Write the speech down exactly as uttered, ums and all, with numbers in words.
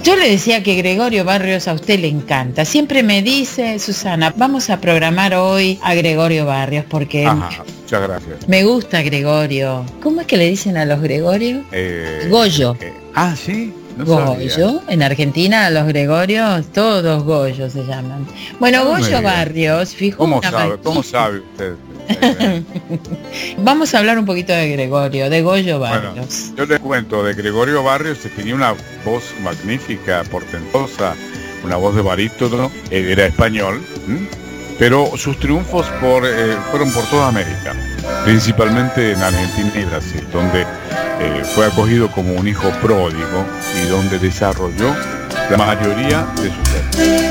Yo le decía que Gregorio Barrios a usted le encanta. Siempre me dice, Susana, vamos a programar hoy a Gregorio Barrios porque... Ajá, muchas gracias. Me gusta Gregorio. ¿Cómo es que le dicen a los Gregorios? Eh, Goyo. Eh, ah, sí. No Goyo. sabía. En Argentina a los Gregorios, todos Goyo se llaman. Bueno, No me Goyo diga. Barrios, fijo. ¿Cómo una sabe? ma- ¿Cómo sabe usted? Vamos a hablar un poquito de Gregorio, de Goyo Bueno, Barrios. yo les cuento de Gregorio Barrios, que tenía una voz magnífica, portentosa, una voz de barítono, él era español, ¿m? Pero sus triunfos por, eh, fueron por toda América, principalmente en Argentina y Brasil, donde eh, fue acogido como un hijo pródigo y donde desarrolló la mayoría de sus